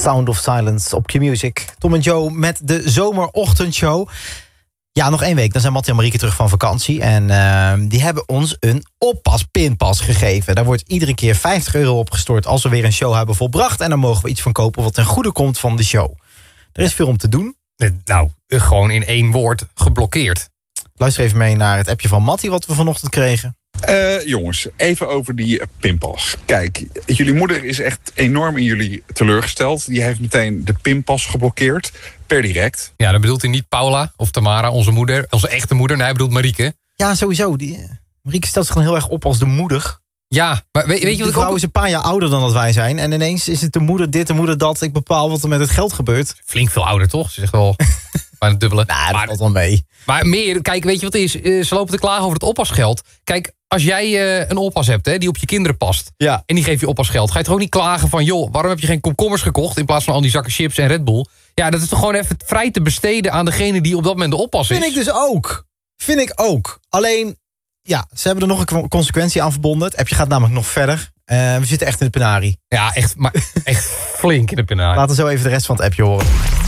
Sound of Silence op Q-Music. Tom en Joe met de zomerochtendshow. Ja, nog 1 week, dan zijn Mattie en Marieke terug van vakantie. En die hebben ons een pinpas gegeven. Daar wordt iedere keer €50 opgestort als we weer een show hebben volbracht. En dan mogen we iets van kopen wat ten goede komt van de show. Er is veel om te doen. Nou, gewoon in 1 woord geblokkeerd. Luister even mee naar het appje van Mattie wat we vanochtend kregen. Jongens, even over die pinpas. Kijk, jullie moeder is echt enorm in jullie teleurgesteld. Die heeft meteen de pinpas geblokkeerd, per direct. Ja, dan bedoelt hij niet Paula of Tamara, onze moeder, onze echte moeder. Nee, hij bedoelt Marieke. Ja, sowieso. Marieke stelt zich gewoon heel erg op als de moeder. Ja, maar weet je wat de ik vrouw ook... is een paar jaar ouder dan dat wij zijn. En ineens is het de moeder dit, de moeder dat. Ik bepaal wat er met het geld gebeurt. Flink veel ouder, toch? Ze zegt wel bijna het dubbele. Nou, dat valt wel mee. Maar meer, kijk, weet je wat het is? Ze lopen te klagen over het oppasgeld. Kijk, als jij een oppas hebt, hè, die op je kinderen past... Ja. En die geeft je oppasgeld, ga je toch ook niet klagen van... joh, waarom heb je geen komkommers gekocht in plaats van al die zakken chips en Red Bull? Ja, dat is toch gewoon even vrij te besteden aan degene die op dat moment de oppas is. Vind ik dus ook. Vind ik ook. Alleen, ja, ze hebben er nog een consequentie aan verbonden. Het appje gaat namelijk nog verder. We zitten echt in de penarie. Ja, echt, maar echt flink in de penarie. Laten we zo even de rest van het appje horen.